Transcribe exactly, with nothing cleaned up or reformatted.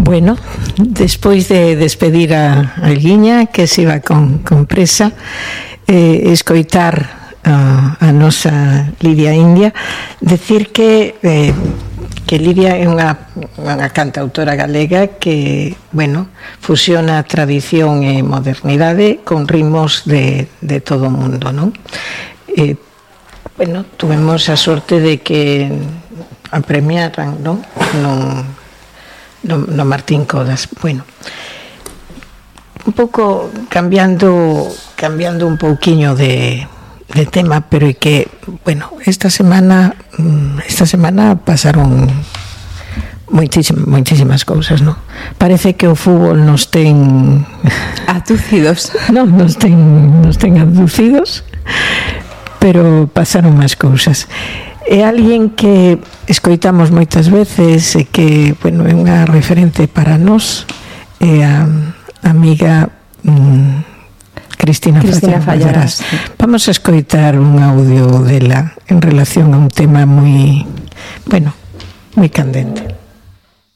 Bueno, despois de despedir a, a Guiña, que se iba con, con presa, eh, escoitar a, a nosa Lidia India, decir que eh, que Lidia é unha, unha cantautora galega que, bueno, fusiona tradición e modernidade con ritmos de, de todo o mundo, non? Eh, bueno, tuvemos a sorte de que a premiaran, non? Non no, no Martín Codas. Bueno, un pouco cambiando cambiando un pouquiño de, de tema, pero é que, bueno, esta semana esta semana pasaron moitísimas, moitísimas cousas, non? Parece que o fútbol nos ten aducidos. Non, nos ten, nos ten aducidos, pero pasaron máis cousas. É alguén que escoitamos moitas veces e que, bueno, é unha referente para nós, é a amiga mmm, Cristina, Cristina Fallarás. Vamos a escoitar un audio dela en relación a un tema moi, bueno, moi candente.